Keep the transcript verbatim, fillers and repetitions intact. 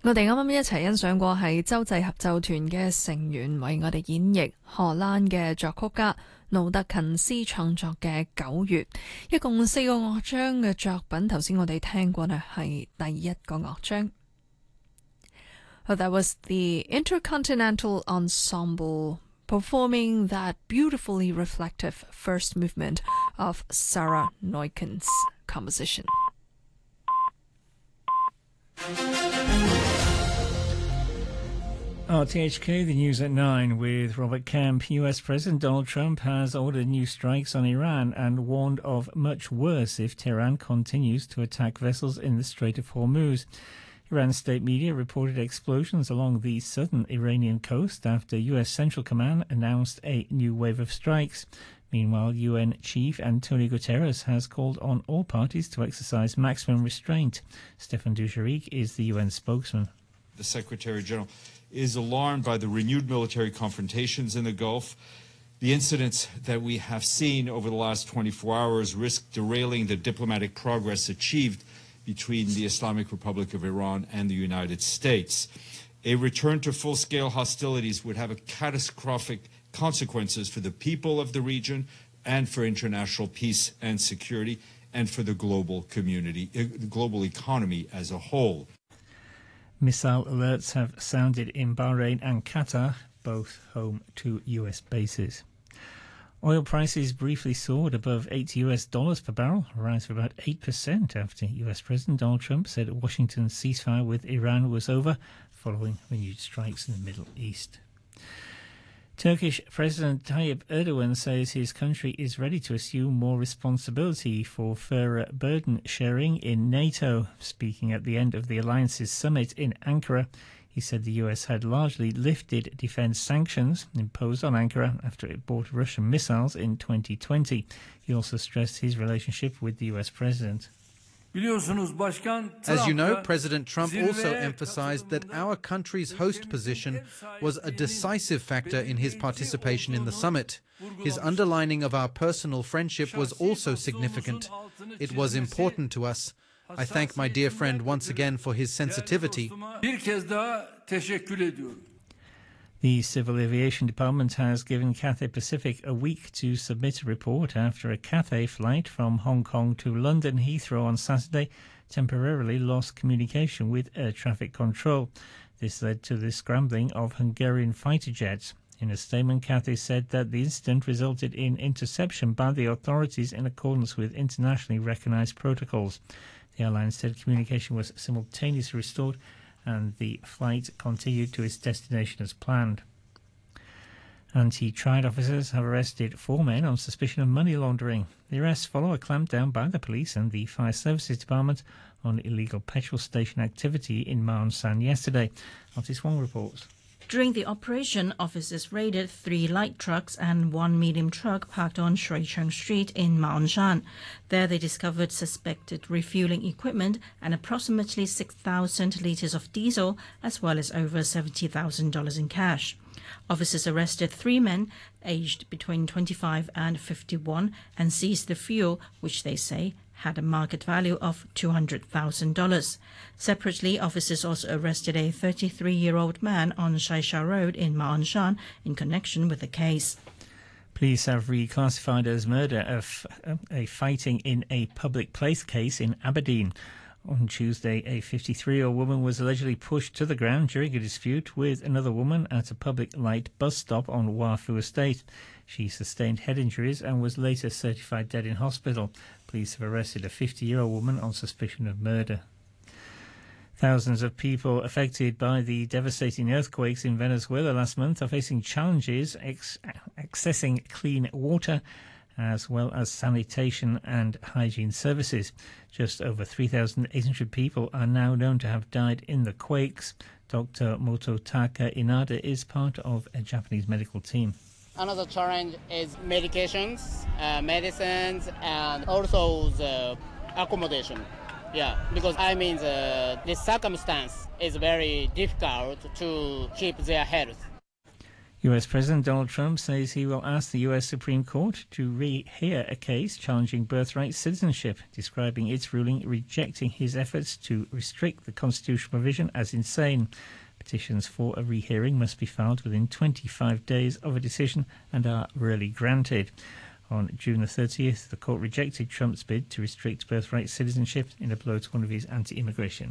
我哋啱啱一齊欣賞過係洲際合奏團嘅成員為我哋演繹荷蘭嘅作曲家勞特勤斯創作嘅《九月》，一共四個樂章嘅作品。頭先我哋聽過呢係第一個樂章。Oh, that was the Intercontinental Ensemble performing that beautifully reflective first movement of Sarah Neuken's composition. R T H K, the news at nine with Robert Kemp. U S President Donald Trump has ordered new strikes on Iran and warned of much worse if Tehran continues to attack vessels in the Strait of Hormuz. Iran's state media reported explosions along the southern Iranian coast after U S Central Command announced a new wave of strikes. Meanwhile, U N Chief Antonio Guterres has called on all parties to exercise maximum restraint. Stefan Dujarric is the U N spokesman. The Secretary-General is alarmed by the renewed military confrontations in the Gulf. The incidents that we have seen over the last twenty-four hours risk derailing the diplomatic progress achieved between the Islamic Republic of Iran and the United States. A return to full-scale hostilities would have a catastrophic consequences for the people of the region and for international peace and security and for the global community, the global economy as a whole. Missile alerts have sounded in Bahrain and Qatar, both home to U S bases. Oil prices briefly soared above eighty U S dollars per barrel, a rise of about eight percent after U S President Donald Trump said Washington's ceasefire with Iran was over following renewed strikes in the Middle East. Turkish President Tayyip Erdogan says his country is ready to assume more responsibility for fairer burden sharing in NATO. Speaking at the end of the alliance's summit in Ankara, he said the U S had largely lifted defence sanctions imposed on Ankara after it bought Russian missiles in twenty twenty. He also stressed his relationship with the U S president. As you know, President Trump also emphasized that our country's host position was a decisive factor in his participation in the summit. His underlining of our personal friendship was also significant. It was important to us. I thank my dear friend once again for his sensitivity. The Civil Aviation Department has given Cathay Pacific a week to submit a report after a Cathay flight from Hong Kong to London Heathrow on Saturday temporarily lost communication with air traffic control. This led to the scrambling of Hungarian fighter jets. In a statement, Cathay said that the incident resulted in interception by the authorities in accordance with internationally recognised protocols. The airline said communication was simultaneously restored and the flight continued to its destination as planned. Anti-trade officers have arrested four men on suspicion of money laundering. The arrests follow a clampdown by the police and the Fire Services Department on illegal petrol station activity in Ma On Shan yesterday. Otis Wong reports. During the operation, officers raided three light trucks and one medium truck parked on Shui Chung Street in Ma On Shan. There they discovered suspected refueling equipment and approximately six thousand litres of diesel, as well as over seventy thousand dollars in cash. Officers arrested three men aged between twenty-five and fifty-one and seized the fuel, which they say had a market value of two hundred thousand dollars. Separately, officers also arrested a thirty-three-year-old man on Shai Sha Road in Ma On Shan in connection with the case. Police have reclassified as murder of a fighting in a public place case in Aberdeen. On Tuesday, a fifty-three-year-old woman was allegedly pushed to the ground during a dispute with another woman at a public light bus stop on Wah Phu Estate. She sustained head injuries and was later certified dead in hospital. Police have arrested a fifty-year-old woman on suspicion of murder. Thousands of people affected by the devastating earthquakes in Venezuela last month are facing challenges ex- accessing clean water as well as sanitation and hygiene services. Just over three thousand eight hundred people are now known to have died in the quakes. Doctor Mototaka Inada is part of a Japanese medical team. Another challenge is medications, uh, medicines, and also the accommodation. Yeah, because I mean the, the circumstance is very difficult to keep their health. U S President Donald Trump says he will ask the U S Supreme Court to rehear a case challenging birthright citizenship, describing its ruling rejecting his efforts to restrict the constitutional provision as insane. Petitions for a rehearing must be filed within twenty-five days of a decision and are rarely granted. On June the thirtieth, the court rejected Trump's bid to restrict birthright citizenship in a blow to one of his anti-immigration